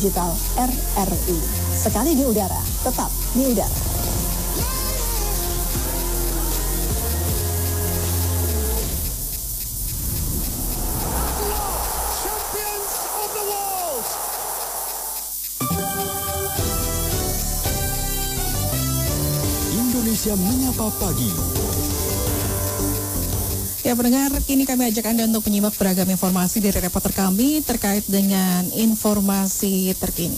Digital RRI. Sekali di udara, tetap di udara. Champions of the world. Indonesia Menyapa Pagi. Ya pendengar, kini kami ajak Anda untuk menyimak beragam informasi dari reporter kami terkait dengan informasi terkini.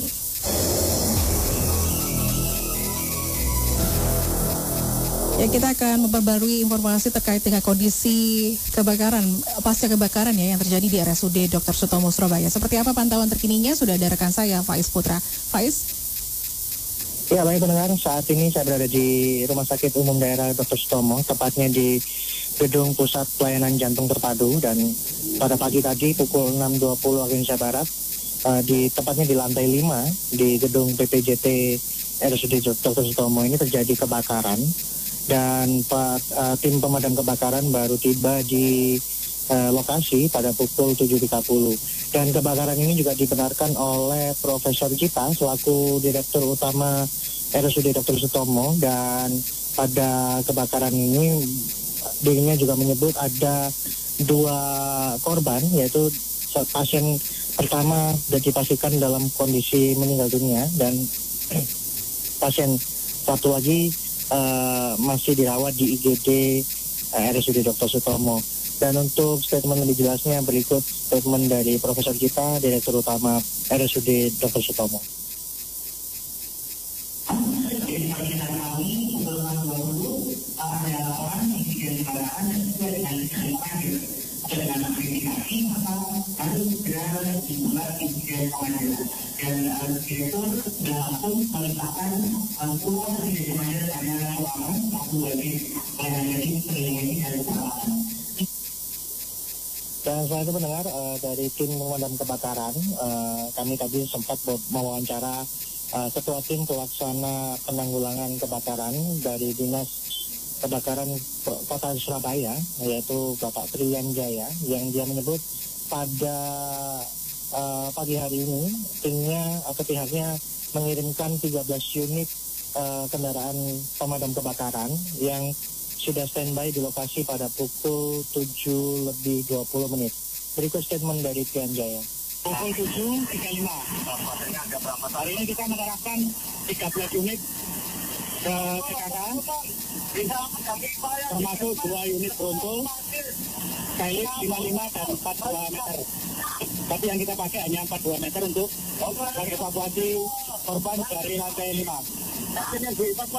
Ya, kita akan memperbarui informasi terkait dengan kondisi kebakaran, pasca kebakaran ya yang terjadi di RSUD Dr. Sutomo Surabaya. Seperti apa pantauan terkininya? Sudah ada rekan saya, Faiz Putra. Faiz? Ya, baik pendengar, saat ini saya berada di Rumah Sakit Umum Daerah Dr. Sutomo, tepatnya di Gedung Pusat Pelayanan Jantung Terpadu, dan pada pagi tadi pukul 6.20 waktu Indonesia Barat, tepatnya di lantai 5 di Gedung PPJT RSUD Dr. Sutomo ini terjadi kebakaran, dan tim pemadam kebakaran baru tiba di lokasi pada pukul 7.30. Dan kebakaran ini juga dibenarkan oleh Profesor Cita selaku Direktur Utama RSUD Dr. Sutomo, dan pada kebakaran ini dirinya juga menyebut ada 2 korban, yaitu pasien pertama sudah dipastikan dalam kondisi meninggal dunia, dan pasien satu lagi masih dirawat di IGD RSUD Dr. Sutomo. Dan untuk statement lebih jelasnya berikut statement dari Profesor Cita, Direktur Utama RSUD Dr. Sutomo. Dan selain itu pendengar, dari tim pemadam kebakaran, kami tadi sempat mewawancara Ketua Tim Pelaksana Penanggulangan Kebakaran dari Dinas Kebakaran Kota Surabaya, yaitu Bapak Triyan Jaya, yang dia menyebut pada pagi hari ini timnya atau pihaknya mengirimkan 13 unit kendaraan pemadam kebakaran yang sudah standby di lokasi pada pukul 7:20. Berikut statement dari Triyan Jaya. Pukul 7.35. Hari ini kita mengerahkan 13 unit ke TKK, termasuk 2 unit Bronto, Kailix 55 dan 42 meter. Tapi yang kita pakai hanya 42 meter untuk evakuasi korban dari lantai 5.